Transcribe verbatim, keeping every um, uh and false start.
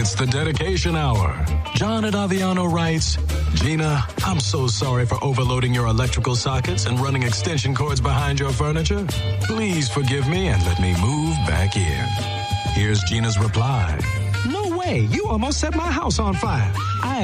It's the dedication hour. John at Aviano writes, Gina, I'm so sorry for overloading your electrical sockets and running extension cords behind your furniture. Please forgive me and let me move back in. Here's Gina's reply. No way. You almost set my house on fire. I